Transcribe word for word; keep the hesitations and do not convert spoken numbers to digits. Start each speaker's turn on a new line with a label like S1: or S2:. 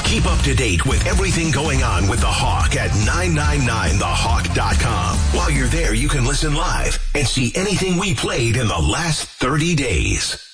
S1: Keep up to date with everything going on with the Hawk at nine nine nine the hawk dot com. While you're there, you can listen live and see anything we played in the last thirty days.